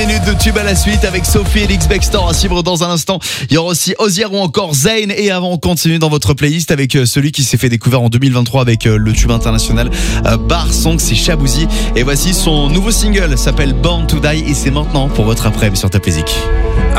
Minute de tube à la suite avec Sophie et Lix Bextor à suivre dans un instant. Il y aura aussi Ozzy ou encore Zayn. Et avant, on continue dans votre playlist avec celui qui s'est fait découvrir en 2023 avec le tube international Bar Song, c'est Shabouzzy. Et voici son nouveau single, s'appelle Born to Die et c'est maintenant pour votre après-midi sur Top Music.